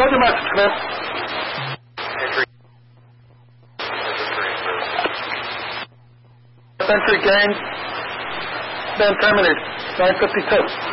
Record your message, Cliff. Entry gained. Then terminated. 952.